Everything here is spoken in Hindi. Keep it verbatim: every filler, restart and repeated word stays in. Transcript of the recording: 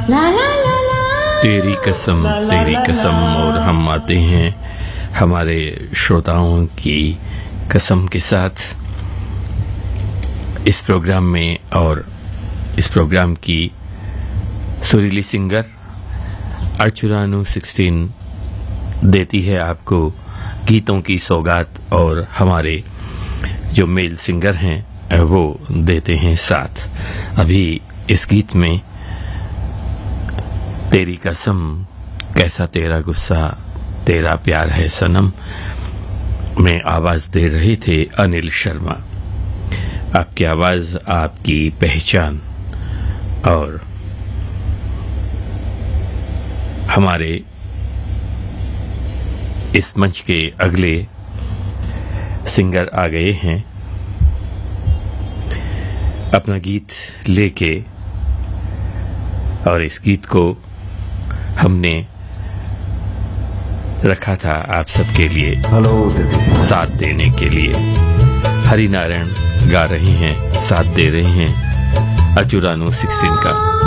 तेरी कसम तेरी कसम। और हम आते हैं हमारे श्रोताओं की कसम के साथ इस प्रोग्राम में, और इस प्रोग्राम की सुरीली सिंगर अर्चुरानू सोलह देती है आपको गीतों की सौगात, और हमारे जो मेल सिंगर हैं वो देते हैं साथ। अभी इस गीत में तेरी कसम, कैसा तेरा गुस्सा, तेरा प्यार है सनम में आवाज दे रहे थे अनिल शर्मा। आपकी आवाज आपकी पहचान। और हमारे इस मंच के अगले सिंगर आ गए हैं अपना गीत लेके, और इस गीत को हमने रखा था आप सबके लिए साथ देने के लिए। हरि नारायण गा रहे हैं, साथ दे रहे हैं अर्चुरानू सोलह का।